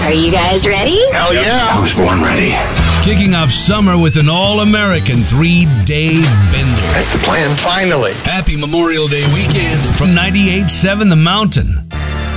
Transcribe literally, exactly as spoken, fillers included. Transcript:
Are you guys ready? Hell yeah. I was born ready. Kicking off summer with an all-American three-day bender. That's the plan. Finally. Happy Memorial Day weekend from ninety-eight point seven The Mountain.